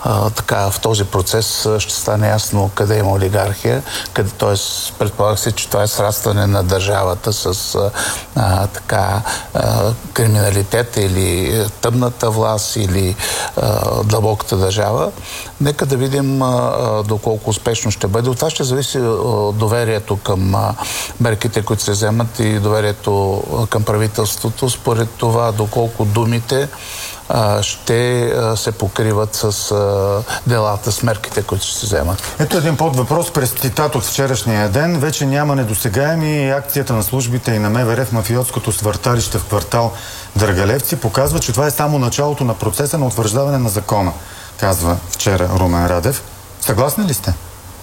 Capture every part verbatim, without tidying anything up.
а, така, в този процес ще стане ясно къде има олигархия, къде, т.е. предполага се, че това е срастване на държавата с а, така а, криминалитет или тъмната власт или а, дълбоката държава. Нека да видим а, доколко успешно ще бъде. От това ще зависи а, доверието към а, мерките, които се вземат и доверието а, към правителството, според това доколко думите а, ще а, се покриват с а, делата, с мерките, които ще се вземат. Ето един подвъпрос през цитат от вчерашния ден. Вече няма недосегаеми и акцията на службите и на МВР в мафиотското свърталище в квартал Драгалевци показва, че това е само началото на процеса на утвърждаване на закона, казва вчера Румен Радев. Съгласни ли сте?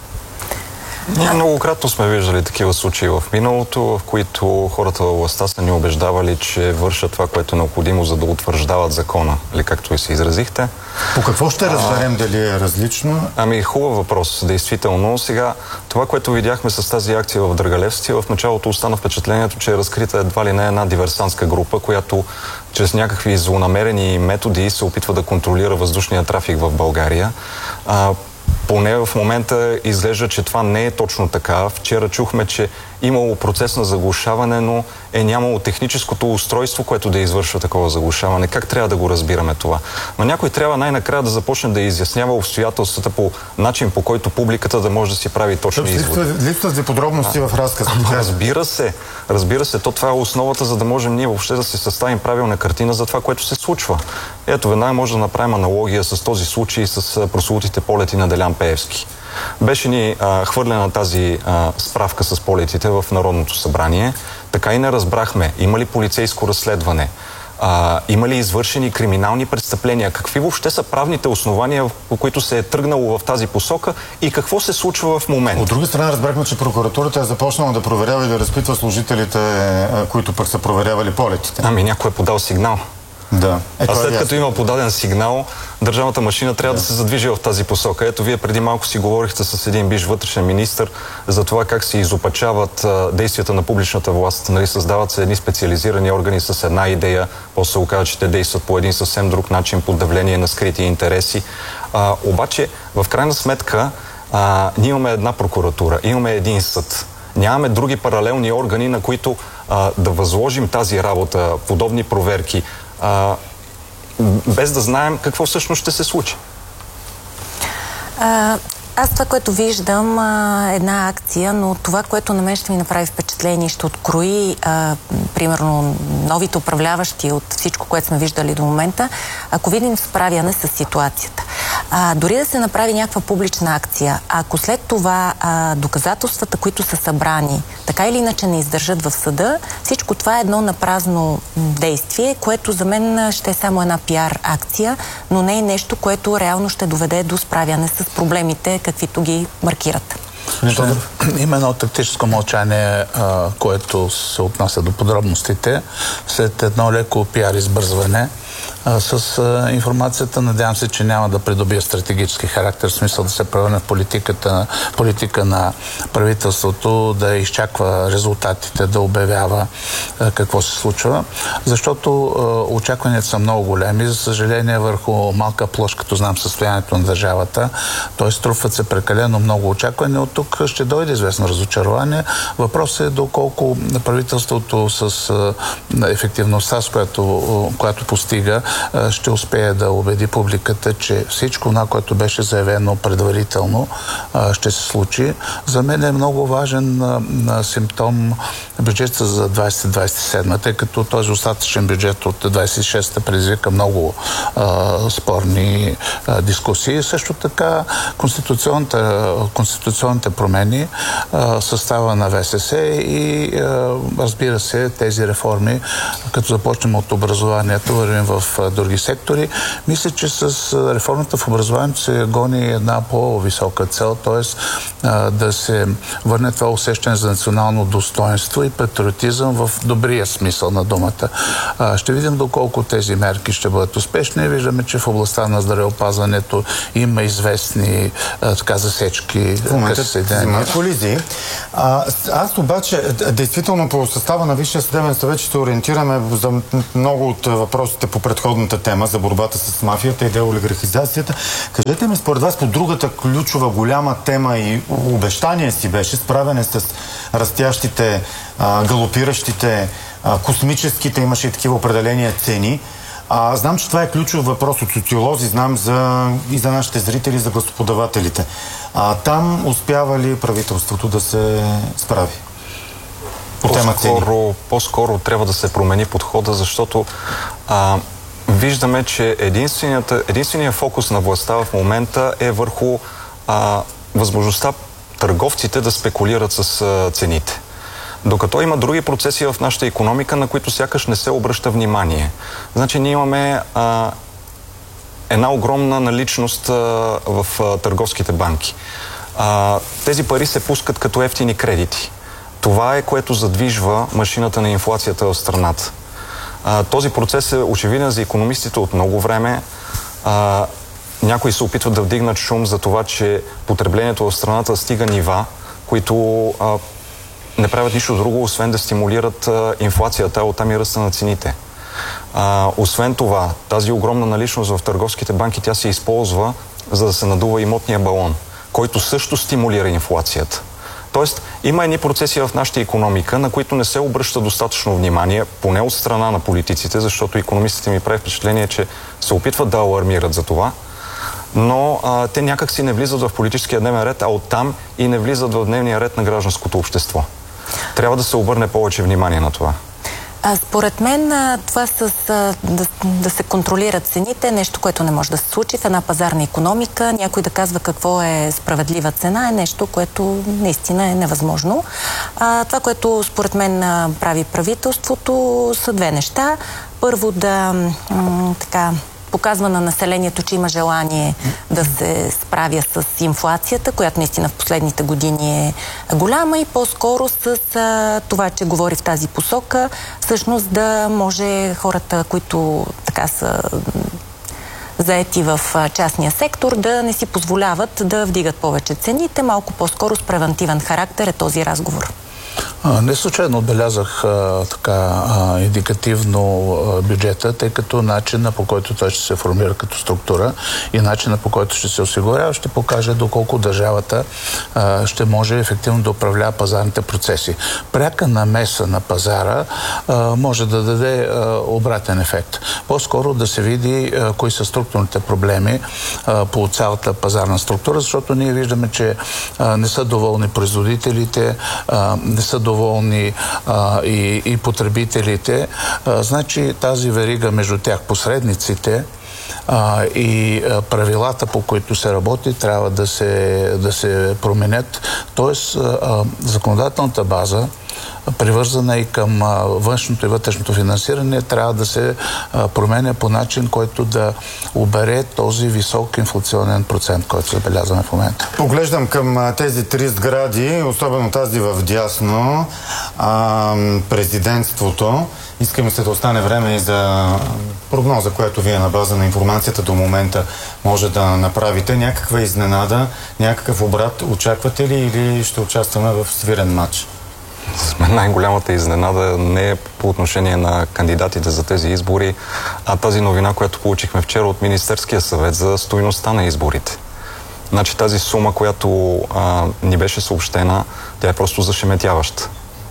Ние многократно сме виждали такива случаи в миналото, в които хората във властта са ни убеждавали, че вършат това, което е необходимо, за да утвърждават закона, или както и се изразихте. По какво ще разберем, дали е различно? Ами, хубав въпрос, действително. Сега, това, което видяхме с тази акция в Драгалевци, в началото остана впечатлението, че е разкрита едва ли не една диверсантска група, която чрез някакви злонамерени методи се опитва да контролира въздушния трафик в България. А, Поне в момента изглежда, че това не е точно така. Вчера чухме, че имало процес на заглушаване, но е нямало техническото устройство, което да извършва такова заглушаване. Как трябва да го разбираме това? Но някой трябва най-накрая да започне да изяснява обстоятелствата по начин, по който публиката да може да си прави точни изводи. Липсват ви подробности в разказа. Разбира се. Разбира се. То това е основата, за да можем ние въобще да си съставим правилна картина за това, което се случва. Ето, веднага може да направим аналогия с този случай с прословутите полети на Делян Пеевски. Беше ни а, хвърлена тази а, справка с полетите в Народното събрание. Така и не разбрахме, има ли полицейско разследване, а, има ли извършени криминални престъпления, какви въобще са правните основания, по които се е тръгнало в тази посока и какво се случва в момента. От друга страна разбрахме, че прокуратурата е започнала да проверява и да разпитва служителите, които пък са проверявали полетите. Ами някой е подал сигнал. Да. Е, а след е като има подаден сигнал, държавната машина трябва да. да се задвижи в тази посока. Ето, вие преди малко си говорихте с един бивш вътрешен министър за това как се изопачават а, действията на публичната власт. Нали, създават се едни специализирани органи с една идея, после се оказва, че те действат по един съвсем друг начин, под давление на скрити интереси. А, обаче, в крайна сметка, а, ние имаме една прокуратура, имаме един съд. Нямаме други паралелни органи, на които а, да възложим тази работа, подобни проверки, а, без да знаем какво всъщност ще се случи. А, аз това, което виждам, а, една акция, но това, което на мен ще ми направи впечатление, ще открои, а, примерно, новите управляващи от всичко, което сме виждали до момента, ако видим справяне с ситуацията. А, дори да се направи някаква публична акция, ако след това а, доказателствата, които са събрани, така или иначе не издържат в съда, всичко това е едно напразно действие, което за мен ще е само една пиар акция, но не е нещо, което реално ще доведе до справяне с проблемите, каквито ги маркират. Има едно тактическо мълчание, а, което се отнася до подробностите. След едно леко пиар избързване а, с а, информацията, надявам се, че няма да придобие стратегически характер, в смисъл да се превърне в политиката, политика на правителството, да изчаква резултатите, да обявява а, какво се случва. Защото а, очакванията са много големи, за съжаление върху малка площ, като знам състоянието на държавата, т.е. струпват се прекалено много очаквания. От тук ще дойде известно разочарование. Въпросът е доколко правителството с а, ефективността, с която, която постига, а, ще успее да убеди публиката, че всичко това, което беше заявено предварително, а, ще се случи. За мен е много важен а, а, симптом бюджета за двайсет двайсет и седма, тъй като този остатъчен бюджет от двайсет и шеста предизвика много а, спорни а, дискусии. Също така конституционната, конституционните промени, а, състава на ВСС и а, разбира се, тези реформи, като започнем от образованието, вървим в а, други сектори. Мисля, че с а, реформата в образованието се гони една по-висока цел, т.е. да се върне това усещане за национално достоинство и патриотизъм в добрия смисъл на думата. А, ще видим доколко тези мерки ще бъдат успешни. Виждаме, че в областта на здравеопазването има известни а, така засечки. В момента взимат колизии. А, аз обаче, действително по състава на Висшия съдебен съвет ще се ориентираме за много от въпросите по предходно предходната тема за борбата с мафията и деолигархизацията. Кажете ми, според вас, по другата ключова голяма тема и обещание си беше справяне с растящите, а, галопиращите, а, космическите, имаше и такива определения цени. А, знам, че това е ключов въпрос от социолози, знам за, и за нашите зрители, за гласоподавателите. А, там успява ли правителството да се справи? По-скоро, по-скоро трябва да се промени подхода, защото а, виждаме, че единственият фокус на властта в момента е върху а, възможността търговците да спекулират с а, цените. Докато има други процеси в нашата икономика, на които сякаш не се обръща внимание. Значи ние имаме а, една огромна наличност а, в а, търговските банки. А, тези пари се пускат като ефтини кредити. Това е, което задвижва машината на инфлацията в страната. А, този процес е очевиден за икономистите от много време. А, някои се опитват да вдигнат шум за това, че потреблението в страната стига нива, които а, не правят нищо друго, освен да стимулират а, инфлацията, а оттам и ръста на цените. А, освен това, тази огромна наличност в търговските банки, тя се използва, за да се надува имотния балон, който също стимулира инфлацията. Тоест, има едни процеси в нашата икономика, на които не се обръща достатъчно внимание, поне от страна на политиците, защото икономистите ми прави впечатление, че се опитват да алармират за това, но а, те някак си не влизат в политическия дневен ред, а оттам и не влизат в дневния ред на гражданското общество. Трябва да се обърне повече внимание на това. А, според мен това с да, да се контролират цените е нещо, което не може да се случи в една пазарна икономика. Някой да казва какво е справедлива цена е нещо, което наистина е невъзможно. А, това, което според мен прави правителството, са две неща. Първо да м, така показва на населението, че има желание да се справя с инфлацията, която наистина в последните години е голяма, и по-скоро с а, това, че говори в тази посока, всъщност да може хората, които така са заети в частния сектор, да не си позволяват да вдигат повече цените. Малко по-скоро с превентивен характер е този разговор. Не случайно отбелязах а, така а, индикативно а, бюджета, тъй като начина, по който той ще се формира като структура и начина, по който ще се осигурява, ще покаже доколко държавата а, ще може ефективно да управлява пазарните процеси. Пряка намеса на пазара а, може да даде а, обратен ефект. По-скоро да се види а, кои са структурните проблеми а, по цялата пазарна структура, защото ние виждаме, че а, не са доволни производителите, а, не са доволни а, и, и потребителите. А, значи тази верига между тях, посредниците а, и а, правилата, по които се работи, трябва да се, да се променят. Тоест, а, законодателната база, привързана и към а, външното и вътрешното финансиране, трябва да се а, променя по начин, който да обере този висок инфлационен процент, който забелязваме в момента. Поглеждам към а, тези три сгради, особено тази в дясно, а, президентството. Искаме се да остане време и за прогноза, която вие на база на информацията до момента може да направите. Някаква изненада, някакъв обрат очаквате ли или ще участваме в свирен матч? За мен най-голямата изненада не е по отношение на кандидатите за тези избори, а тази новина, която получихме вчера от Министерския съвет за стойността на изборите. Значи тази сума, която а, ни беше съобщена, тя е просто зашеметяваща.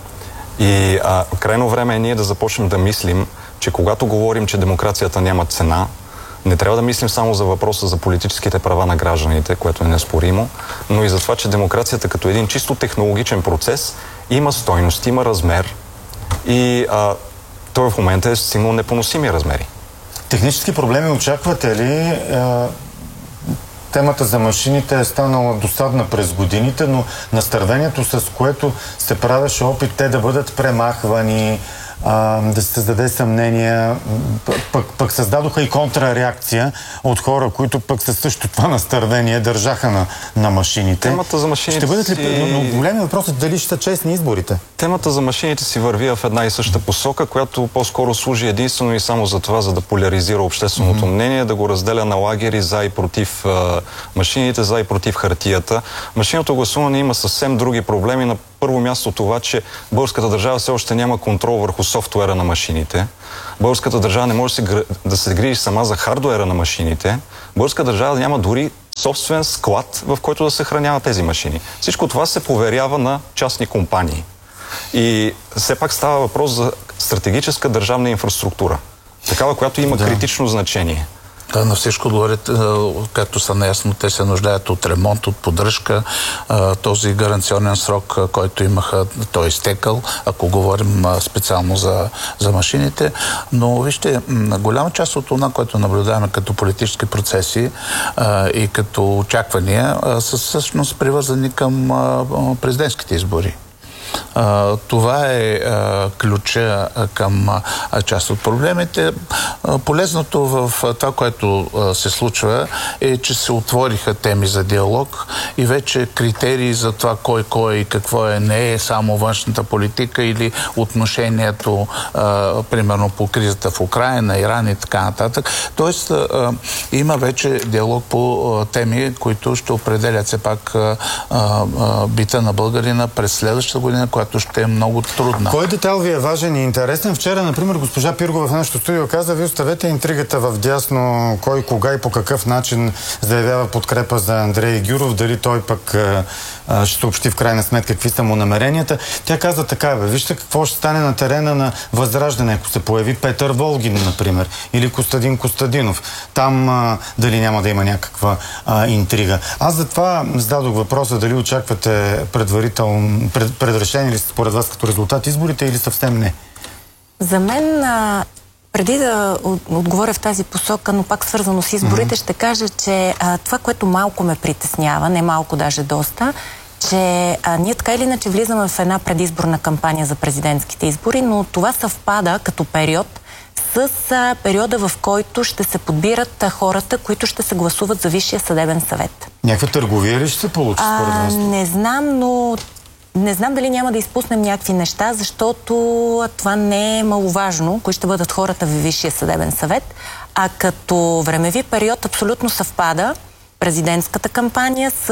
И а, крайно време е ние да започнем да мислим, че когато говорим, че демокрацията няма цена, не трябва да мислим само за въпроса за политическите права на гражданите, което е неспоримо, но и за това, че демокрацията като един чисто технологичен процес има стойност, има размер и а, той в момента е стигнал непоносими размери. Технически проблеми очаквате ли? А, темата за машините е станала досадна през годините, но настървението, с което се правеше опит те да бъдат премахвани, а, да се създаде съмнение, пък, пък създадоха и контрареакция от хора, които пък със също това настървение държаха на, на машините. Темата за машините ще бъдат ли... си... Но големият въпрос е дали ще са честни изборите. Темата за машините си върви в една и съща посока, която по-скоро служи единствено и само за това, за да поляризира общественото mm-hmm. мнение, да го разделя на лагери за и против а, машините, за и против хартията. Машинното гласуване има съвсем други проблеми. На първо място това, че българската държава все още няма контрол върху софтуера на машините. Българската държава не може да се грижи сама за хардуера на машините. Българската държава няма дори собствен склад, в който да съхранява тези машини. Всичко това се поверява на частни компании. И все пак става въпрос за стратегическа държавна инфраструктура. Такава, която има да. критично значение. Да, на всичко отгоре, както са наясно, те се нуждаят от ремонт, от поддръжка. Този гаранционен срок, който имаха, той е изтекал, ако говорим специално за, за машините. Но вижте, голяма част от това, което наблюдаваме като политически процеси и като очаквания, са всъщност привързани към президентските избори. Uh, това е uh, ключа uh, към uh, част от проблемите. Uh, полезното в uh, това, което uh, се случва, е, че се отвориха теми за диалог и вече критерии за това кой кой и какво е, не е само външната политика или отношението, uh, примерно по кризата в Украйна, Иран и така нататък. Тоест, uh, има вече диалог по uh, теми, които ще определят все пак uh, uh, бита на българина през следващата година, която ще е много трудна. Кой детайл ви е важен и интересен? Вчера, например, госпожа Пиргова в нашото студио каза, вие оставете интригата в дясно, кой, кога и по какъв начин заявява подкрепа за Андрей Гюров, дали той пък а, а, ще съобщи в крайна сметка какви са му намеренията. Тя каза така, бе, вижте какво ще стане на терена на Възраждане, ако се появи Петър Волгин, например, или Костадин Костадинов. Там а, дали няма да има някаква а, интрига. Аз затова зададох въпроса дали очаквате предварително пред, предрешение ли според вас като резултат изборите или съвсем не? За мен, а, преди да отговоря в тази посока, но пак свързано с изборите, mm-hmm. ще кажа, че а, това, което малко ме притеснява, не малко, даже доста, че а, ние така или иначе влизаме в една предизборна кампания за президентските избори, но това съвпада като период с а, периода, в който ще се подбират а, хората, които ще се гласуват за Висшия съдебен съвет. Някаква търговия ли ще се получи според вас? Не знам, но не знам дали няма да изпуснем някакви неща, защото това не е маловажно, кои ще бъдат хората в Висшия съдебен съвет, а като времеви период абсолютно съвпада президентската кампания с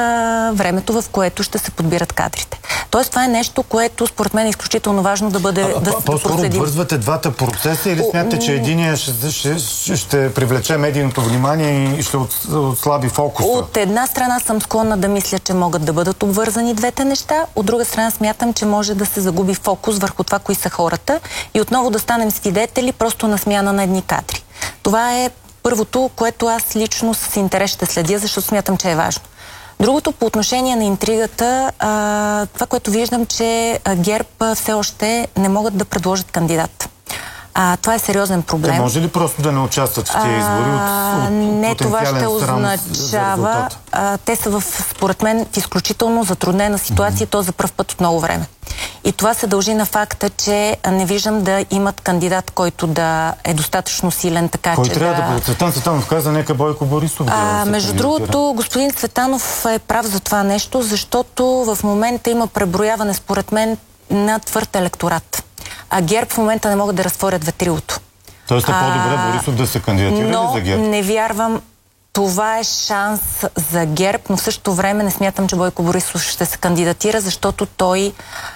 а, времето, в което ще се подбират кадрите. Тоест, това е нещо, което според мен е изключително важно да бъде а, да, по-скоро да обвързвате двата процеса или смятате, че единия ще, ще, ще, ще привлече медийното внимание и ще отслаби фокуса? От една страна съм склонна да мисля, че могат да бъдат обвързани двете неща, от друга страна смятам, че може да се загуби фокус върху това, кои са хората и отново да станем свидетели просто на смяна на едни кадри. Това е първото, което аз лично с интерес ще следя, защото смятам, че е важно. Другото, по отношение на интригата, а, това, което виждам, че ГЕРБ все още не могат да предложат кандидат. А, това е сериозен проблем. Те може ли просто да не участват в тези избори от, от Не, това ще означава. А, те са, в, според мен, в изключително затруднена ситуация, mm-hmm. то за пръв път от много време. И това се дължи на факта, че не виждам да имат кандидат, който да е достатъчно силен, така Кой че трябва да... да бъде? Цветан Цветанов каза, нека Бойко Борисов да а, се Между другото, господин Цветанов е прав за това нещо, защото в момента има преброяване, според мен, на твърд електорат. А ГЕРБ в момента не могат да разтворят ветрилото. Тоест е по-добре Борисов да се кандидатира ли за ГЕРБ? Но не вярвам. Това е шанс за ГЕРБ, но в същото време не смятам, че Бойко Борисов ще се кандидатира, защото той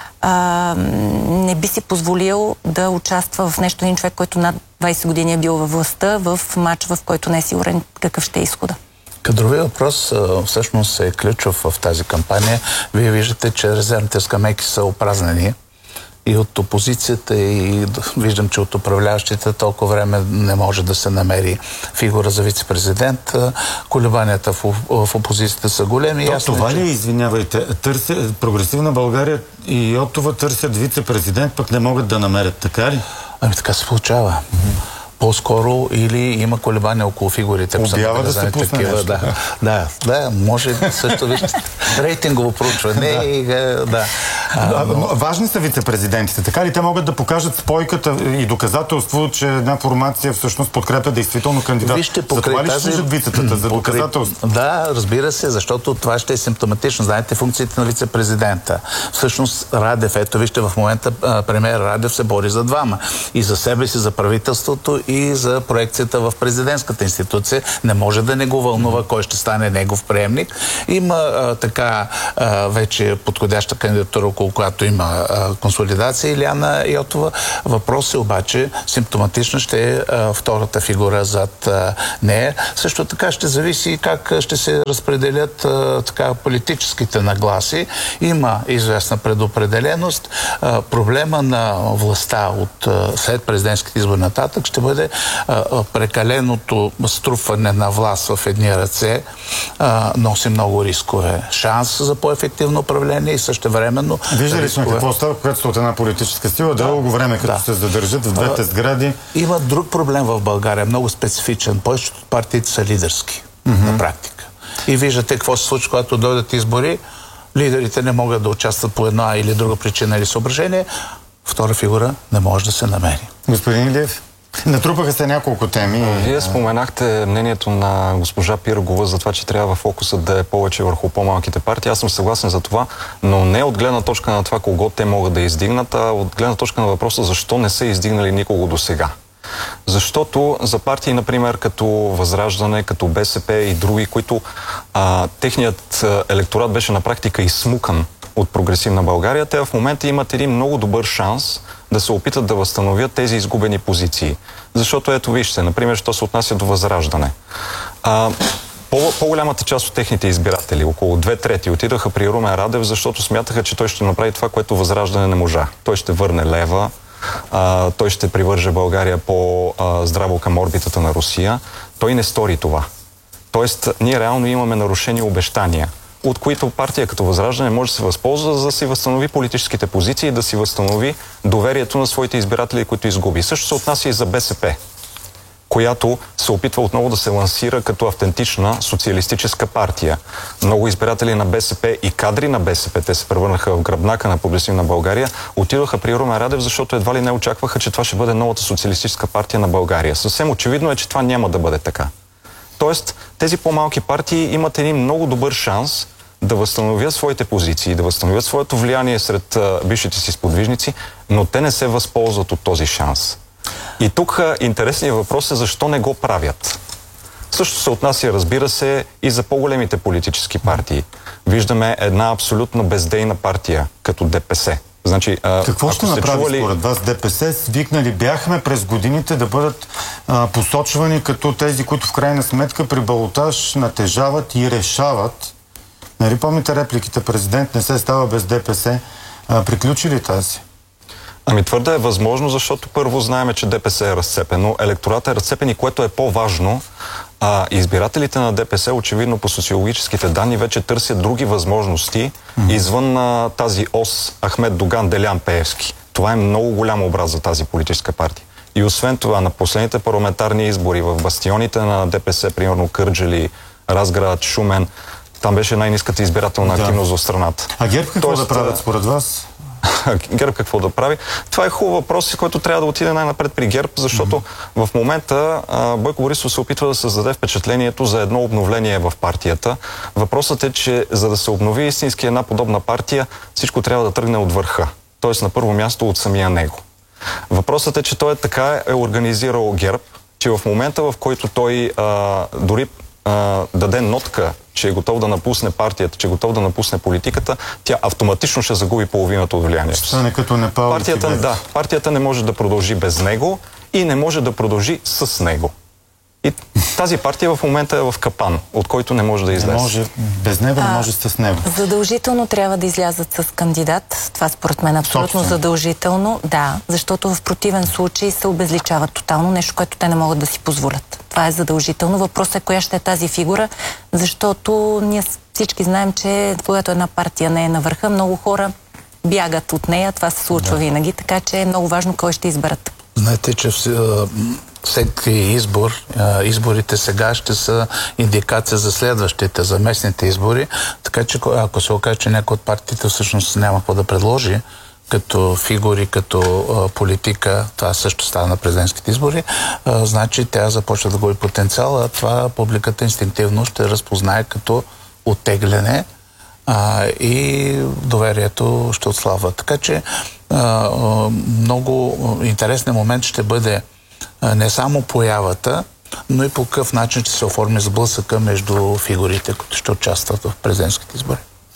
а, не би си позволил да участва в нещо един човек, който над двайсет години е бил във властта, в матч, в който не е сигурен какъв ще е изхода. Кадрови въпрос всъщност е ключов в тази кампания. Вие виждате, че резервните скамейки са опразнени. И от опозицията, и виждам, че от управляващите толкова време не може да се намери фигура за вице-президент. Колебанията в, в опозицията са големи. То, това ли, извинявайте, търся, Прогресивна България и Йотова търсят вице-президент, пък не могат да намерят, така ли? Ами така се получава. Mm-hmm. По-скоро или има колебания около фигурите. Обява да се пусне нещо. Да, да, да, може също вижте. Рейтингово проучване и да. А, но... Важни са вице-президентите, така ли? Те могат да покажат спойката и доказателство, че една формация всъщност подкрепя действително кандидат. Вижте, за това ли ще служат вицетата? За доказателство? Да, разбира се, защото това ще е симптоматично. Знаете функциите на вице-президента. Всъщност Радев, ето вижте, в момента премиер Радев се бори за двама. И за себе си, за правителството, и за проекцията в президентската институция. Не може да не го вълнува кой ще стане негов приемник. Има а, така а, вече подходяща кандидатура около около която има а, консолидация, Илияна Йотова. Въпрос е обаче, симптоматично ще е а, втората фигура зад а, нея. Също така ще зависи как ще се разпределят а, така, политическите нагласи. Има известна предопределеност. А, проблема на властта от а, след президентските избори нататък ще бъде а, прекаленото струпване на власт в едни ръце, а, носи много рискове. Шанс за по-ефективно управление и същевременно Виждали сме какво става, когато сте от една политическа сила, да, дълго време, като да. се задържат в двете а, сгради. Има друг проблем в България, много специфичен. Повечето от партиите са лидерски, mm-hmm. на практика. И виждате какво се случва, когато дойдат избори. Лидерите не могат да участват по една или друга причина или съображение. Втора фигура не може да се намери. Господин Илиев, натрупаха се няколко теми. Вие споменахте мнението на госпожа Пирогова за това, че трябва фокусът да е повече върху по-малките партии. Аз съм съгласен за това, но не от гледна точка на това кого те могат да издигнат, а от гледна точка на въпроса защо не са издигнали никого до сега. Защото за партии, например, като Възраждане, като БСП и други, които а, техният електорат беше на практика изсмукан от Прогресивна България, те в момента имат един много добър шанс да се опитат да възстановят тези изгубени позиции. Защото ето вижте, например, що се отнася до Възраждане. А, по- по-голямата част от техните избиратели, около две трети, отидаха при Румен Радев, защото смятаха, че той ще направи това, което Възраждане не можа. Той ще върне лева, а, той ще привърже България по-здраво към орбитата на Русия. Той не стори това. Тоест, ние реално имаме нарушени обещания, от които партия като Възраждане може да се възползва, за да си възстанови политическите позиции и да си възстанови доверието на своите избиратели, които изгуби. Също се отнася и за БСП, която се опитва отново да се лансира като автентична социалистическа партия. Много избиратели на БСП и кадри на БСП, те се превърнаха в гръбнака на Прогресивна България, отидоха при Румен Радев, защото едва ли не очакваха, че това ще бъде новата социалистическа партия на България. Съвсем очевидно е, че това няма да бъде така. Тоест, тези по-малки партии имат един много добър шанс да възстановят своите позиции, да възстановят своето влияние сред а, бившите си сподвижници, но те не се възползват от този шанс. И тук а, интересният въпрос е защо не го правят. Също се отнася, разбира се, и за по-големите политически партии. Виждаме една абсолютно бездейна партия, като ДПС. Значи, а, какво ще направи чували... според вас ДПС? Свикнали бяхме през годините да бъдат а, посочвани като тези, които в крайна сметка при балотаж натежават и решават. Нали помните репликите, президент не се става без ДПС. А, приключи ли тази? Ами твърде е възможно, защото първо знаем, че ДПС е разцепено, електората е разцепен и което е по-важно, а, избирателите на ДПС, очевидно по социологическите данни, вече търсят други възможности mm-hmm. извън а, тази ос Ахмед Доган, Делян Пеевски. Това е много голям образ за тази политическа партия. И освен това, на последните парламентарни избори в бастионите на ДПС, примерно Кърджали, Разград, Шумен, там беше най-ниската избирателна активност да. в страната. А ГЕРБ какво Тоест, да правят според вас? ГЕРБ какво да прави? Това е хубав въпрос, който трябва да отиде най-напред при ГЕРБ, защото mm-hmm. в момента а, Бойко Борисов се опитва да създаде впечатлението за едно обновление в партията. Въпросът е, че за да се обнови истински една подобна партия, всичко трябва да тръгне от върха. Тоест на първо място от самия него. Въпросът е, че той така е организирал ГЕРБ, че в момента, в който той а, дори а, даде нотка, че е готов да напусне партията, че е готов да напусне политиката, тя автоматично ще загуби половината от влиянието. Ще стане като Непал. Партията, да, партията не може да продължи без него и не може да продължи с него. И тази партия в момента е в капан, от който не може да излезе. Не може, без него не може с него. Задължително трябва да излязат с кандидат. Това според мен е абсолютно Собствен. задължително. Да, защото в противен случай се обезличават тотално, нещо, което те не могат да си позволят. Това е задължително. Въпросът е коя ще е тази фигура, защото ние всички знаем, че когато една партия не е на върха, много хора бягат от нея. Това се случва да. винаги, така че е много важно кой ще изберат. Знаете, че всеки избор, изборите сега ще са индикация за следващите, за местните избори, така че ако се окаже, че някой от партиите всъщност няма какво да предложи, като фигури, като а, политика, това също става на президентските избори, а, значи тя започва да губи потенциал, а това публиката инстинктивно ще разпознае като оттегляне а, и доверието ще отслабва. Така че а, много интересен момент ще бъде а, не само появата, но и по какъв начин ще се оформи сблъсъка между фигурите, които ще участват в президентските избори.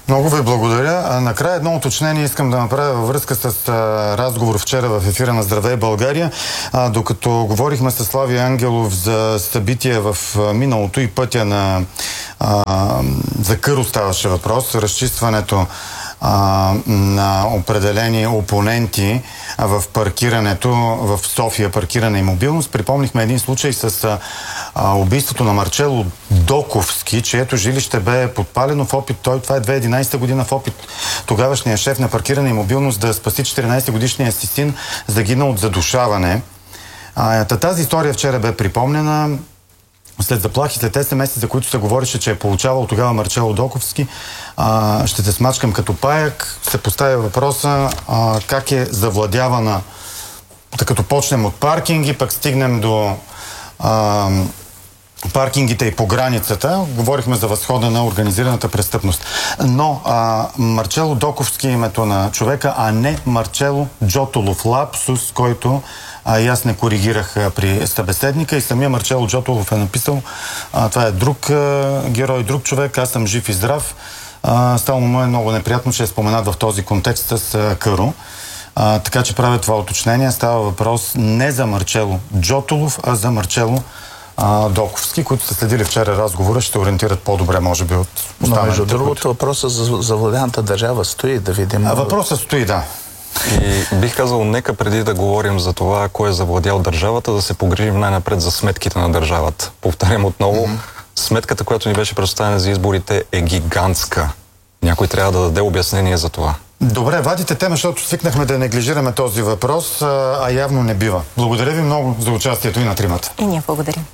Много ви благодаря. А накрая едно уточнение искам да направя във връзка с а, разговор вчера в ефира на Здравей България. А, докато говорихме с Слави Ангелов за събития в а, миналото и пътя на а, за Къро ставаше въпрос, разчистването а, на определени опоненти а, в паркирането в София, паркиране и мобилност. Припомнихме един случай с а, а, убийството на Марчело Доковски, чието жилище бе подпалено в опит. Той, това е две хиляди и единадесета година, в опит тогавашния шеф на паркиране и мобилност да спаси четиринадесетгодишния си син, загинал от задушаване. А, тази история вчера бе припомнена. След заплахи, след ес ем ес, за които се говореше, че е получавал тогава Марчело Доковски, а, ще се смачкам като паяк, се поставя въпроса а, как е завладявана, като почнем от паркинги, пък стигнем до а, паркингите и по границата. Говорихме за възхода на организираната престъпност. Но а, Марчело Доковски е името на човека, а не Марчело Джотолов. Лапсус, който а, и аз не коригирах а, при събеседника, и самия Марчело Джотолов е написал, а, това е друг а, герой, друг човек, аз съм жив и здрав. А, стало му е много неприятно, че е споменат в този контекст с а, Къро. А, така че правя това уточнение. Става въпрос не за Марчело Джотолов, а за Марчело а, Доковски, които са следили вчера разговора, ще ориентират по-добре, може би, от останалите. Но между другото, въпросът за завладяната държава стои, да видим. А, въпросът стои, да. И бих казал, нека преди да говорим за това, кой е завладял държавата, да се погрижим най-напред за сметките на държавата. Повтарям отново, mm-hmm. сметката, която ни беше представена за изборите, е гигантска. Някой трябва да даде обяснение за това. Добре, вадите тема, защото свикнахме да неглижираме този въпрос, а явно не бива. Благодаря ви много за участието и на тримата. И ние благодарим.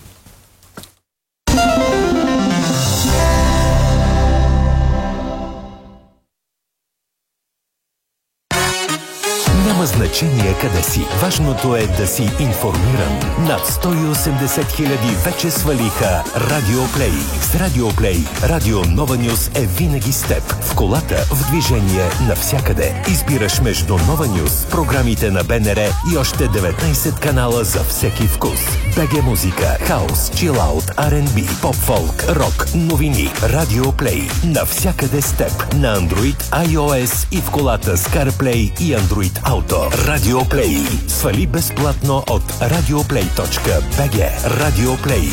Няма значение къде си. Важното е да си информиран. Над сто и осемдесет хиляди вече свалиха Радио Плей. С Радио Плей, Радио Нова Нюз е винаги с теб. В колата, в движение, навсякъде. Избираш между Нова Нюз, програмите на Б Н Р и още деветнайсет канала за всеки вкус. БГ музика, хаус, чилаут, Ар енд Би, поп-фолк, рок, новини. Радио Плей. Навсякъде с теб. На Android, iOS и в колата с CarPlay и Android Auto. Радио Плей. Свали безплатно от радиоплей точка би джи. Радио Плей.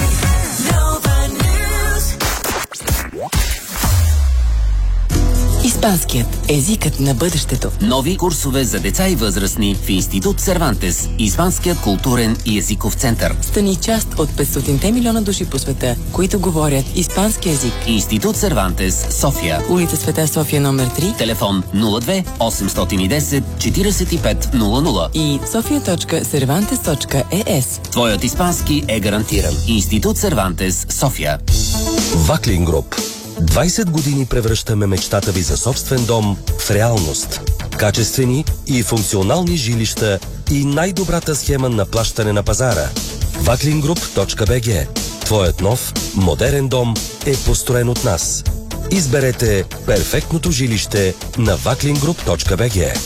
Испанският езикът на бъдещето. Нови курсове за деца и възрастни в Институт Сервантес, Испанският културен и езиков център. Стани част от петстотин милиона души по света, които говорят испански език. Институт Сервантес, София. Улица Света София номер три. Телефон нула две осемстотин и десет четиридесет и пет нула нула и софия точка сервантес точка и ес. Твоят испански е гарантиран. Институт Сервантес, София. Ваклин Груп. двайсет години превръщаме мечтата ви за собствен дом в реалност. Качествени и функционални жилища и най-добрата схема на плащане на пазара. ваклин груп точка би джи. Твоят нов, модерен дом е построен от нас. Изберете перфектното жилище на ваклин груп точка би джи.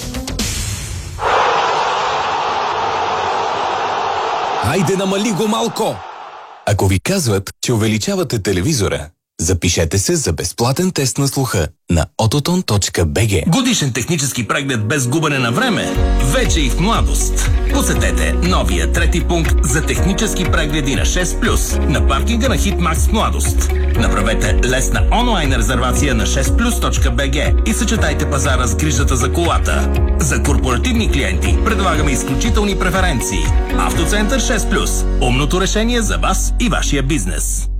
Хайде, намали го малко! Ако ви казват, че увеличавате телевизора, запишете се за безплатен тест на слуха на ототон точка би джи. Годишен технически преглед без губене на време. Вече и в младост. Посетете новия трети пункт за технически прегледи на шест плюс на паркинга на Хитмакс в Младост. Направете лесна онлайн резервация на шест плюс точка би джи и съчетайте пазара с грижата за колата. За корпоративни клиенти предлагаме изключителни преференции. Автоцентър шест плюс. Умното решение за вас и вашия бизнес.